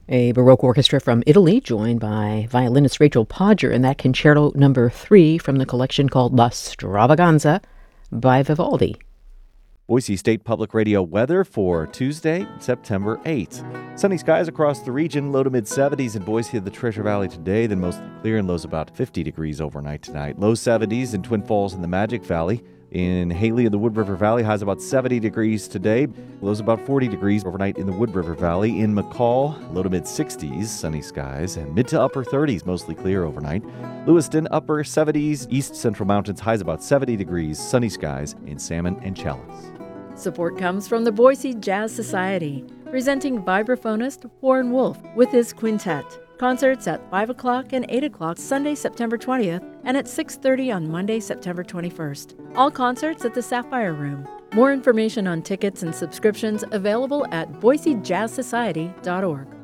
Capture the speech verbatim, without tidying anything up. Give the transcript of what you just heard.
A Baroque orchestra from Italy, joined by violinist Rachel Podger in that concerto number three from the collection called La Stravaganza by Vivaldi. Boise State Public Radio weather for Tuesday, September eighth. Sunny skies across the region, low to mid seventies in Boise of the Treasure Valley today, then mostly clear and lows about fifty degrees overnight tonight. Low seventies in Twin Falls and the Magic Valley. In Haley in the Wood River Valley, highs about seventy degrees today. Lows about forty degrees overnight in the Wood River Valley. In McCall, low to mid sixties, sunny skies, and mid to upper thirties, mostly clear overnight. Lewiston, upper seventies, East Central Mountains, highs about seventy degrees, sunny skies in Salmon and Chalice. Support comes from the Boise Jazz Society, presenting vibraphonist Warren Wolf with his quintet. Concerts at five o'clock and eight o'clock Sunday, September twentieth, and at six thirty on Monday, September twenty-first. All concerts at the Sapphire Room. More information on tickets and subscriptions available at boise jazz society dot org.